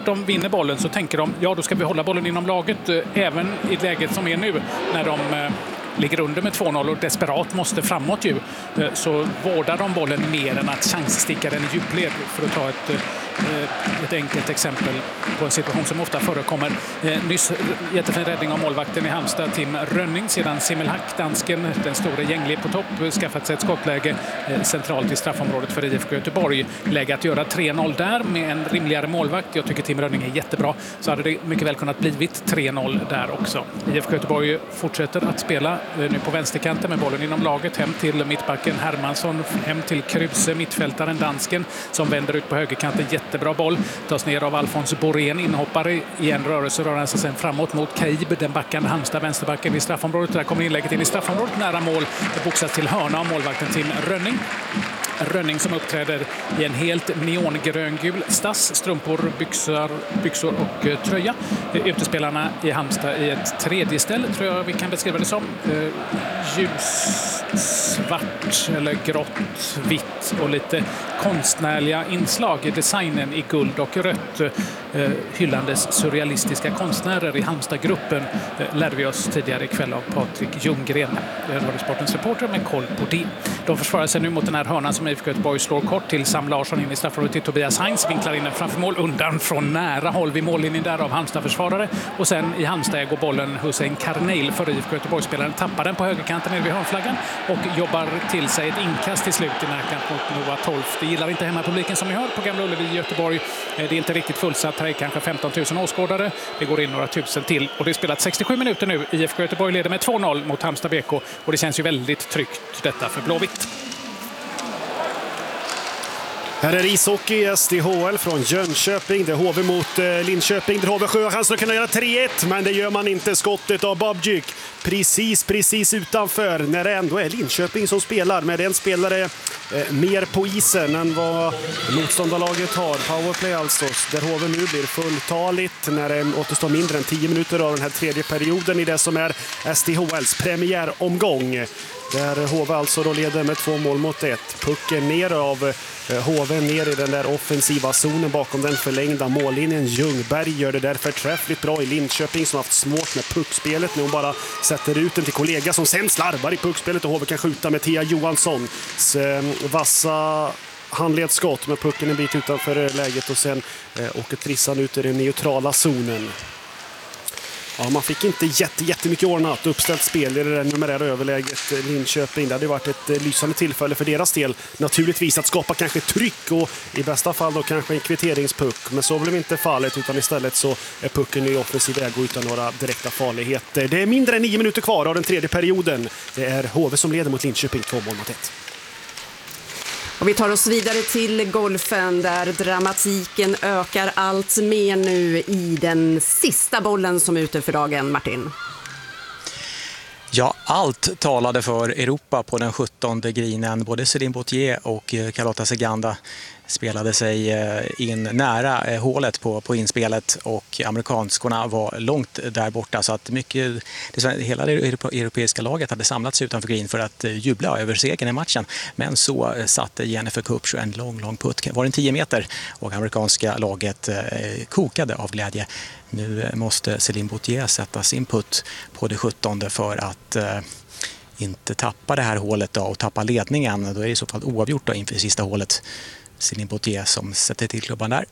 de vinner bollen så tänker de, ja då ska vi hålla bollen inom laget även i läget som är nu när de ligger under med 2-0 och desperat måste framåt ju. Så vårdar de bollen mer än att chanssticka den i djupled, för att ta ett enkelt exempel på en situation som ofta förekommer. Nyss jättefin räddning av målvakten i Halmstad, Tim Rönning. Sedan Simmelhack, dansken, den stora Gängli på topp, skaffat sig ett skottläge centralt i straffområdet för IFK Göteborg. Läge att göra 3-0 där med en rimligare målvakt. Jag tycker Tim Rönning är jättebra. Så hade det mycket väl kunnat blivit 3-0 där också. IFK Göteborg fortsätter att spela nu på vänsterkanten med bollen inom laget. Hem till mittbacken Hermansson, hem till Kruse, mittfältaren dansken som vänder ut på högerkanten. Jättebra boll. Tas ner av Alfons Borén, inhoppare i en rörelse, rör sig sen framåt mot Kaib, den backande Halmstad, vänsterbacken i straffområdet. Där kommer inlägget in i straffområdet, nära mål. Det boxas till hörna av målvakten Tim Rönning. Rönning som uppträder i en helt neongröngul stass, strumpor, byxor och tröja. Utespelarna i Halmstad i ett tredje ställ, tror jag vi kan beskriva det som. Ljussvart eller grått, vitt och lite konstnärliga inslag i designen i guld och rött. Hyllandes surrealistiska konstnärer i Halmstad-gruppen lärde vi oss tidigare ikväll av Patrik Ljunggren, Radiosportens reporter med koll på det. De försvarar sig nu mot den här hörnan som IFK Göteborg slår kort till Sam Larsson in i straffområdet till Tobias Heinz, vinklar in den framför mål undan från nära håll vid mållinjen där av Halmstad-försvarare, och sen i Halmstad går bollen Hussein Karneil för IFK Göteborg-spelaren, tappar den på högerkanten nere vid hörnflaggan och jobbar till sig ett inkast till slut i närkamp mot Noah Tolf. Det gillar inte hemmapubliken som ni hör på Gamla Ullevi i Göteborg. Det är inte riktigt fullsatt, här är kanske 15 000 åskådare. Det går in några tusen till och det är spelat 67 minuter nu. IFK Göteborg leder med 2-0 mot Halmstad BK och det känns ju väldigt tryggt detta för Blåvitt. Här är ishockey i SDHL från Jönköping. Det är HV mot Linköping. Där HV har chans att kunna göra 3-1, men det gör man inte. Skottet av Babjuk precis utanför, när det ändå är Linköping som spelar med en spelare mer på isen än vad motståndarlaget har. Powerplay alltså, där HV nu blir fulltaligt när det återstår mindre än 10 minuter av den här tredje perioden i det som är SDHLs premiäromgång. Där HV alltså då leder med 2-1. Pucken ner av HV ner i den där offensiva zonen bakom den förlängda mållinjen. Ljungberg gör det därför träffligt bra i Linköping som haft svårt med puckspelet. Nu hon bara sätter ut den till kollega som sen slarvar i puckspelet och HV kan skjuta med Thea Johansson. Vassa handledsskott med pucken en bit utanför läget och sen åker Trissan ut i den neutrala zonen. Ja, man fick inte jättemycket ordnat uppställt spel i det numerära överläget Linköping. Det hade varit ett lysande tillfälle för deras del naturligtvis att skapa kanske tryck och i bästa fall då kanske en kvitteringspuck. Men så blev inte fallet, utan istället så är pucken i offensiv väg och utan några direkta farligheter. Det är mindre än 9 minuter kvar av den tredje perioden. Det är HV som leder mot Linköping 2-1. Och vi tar oss vidare till golfen där dramatiken ökar allt mer nu i den sista bollen som är ute för dagen, Martin. Ja, allt talade för Europa på den 17:e grinen. Både Céline Bautier och Carlota Ciganda spelade sig in nära hålet på inspelet och amerikanskorna var långt där borta, så att hela det europeiska laget hade samlats utanför green för att jubla över segern i matchen. Men så satte Jennifer Kupch en lång putt. Var den 10 meter och amerikanska laget kokade av glädje. Nu måste Céline Bautier sätta sin putt på det 17:e för att inte tappa det här hålet då, och tappa ledningen. Då är det i så fall oavgjort då inför sista hålet. Céline Bautier som sätter till klubban där.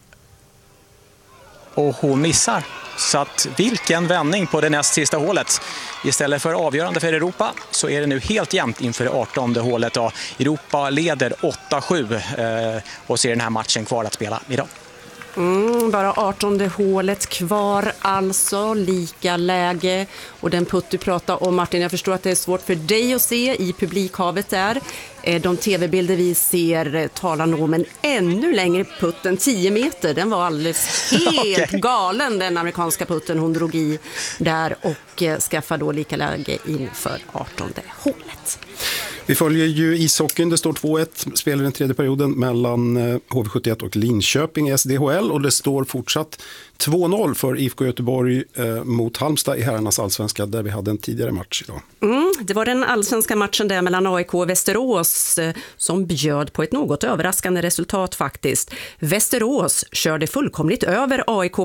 Och hon missar. Så att vilken vändning på det näst sista hålet. Istället för avgörande för Europa så är det nu helt jämnt inför det 18:e hålet då. Europa leder 8-7 och ser den här matchen kvar att spela idag. Bara 18:e hålet kvar, alltså lika läge. Och den putt du pratar om, Martin, jag förstår att det är svårt för dig att se i publikhavet där. De tv-bilder vi ser talar nog om en ännu längre putt än 10 meter. Den var alldeles helt galen, den amerikanska putten hon drog i där och skaffade då lika läge inför 18:e hålet. Vi följer ju ishockeyn. Det står 2-1 spelar den tredje perioden mellan HV71 och Linköping i SDHL och det står fortsatt 2-0 för IFK Göteborg mot Halmstad i herrarnas allsvenska där vi hade en tidigare match idag. Det var den allsvenska matchen där mellan AIK och Västerås som bjöd på ett något överraskande resultat faktiskt. Västerås körde fullkomligt över AIK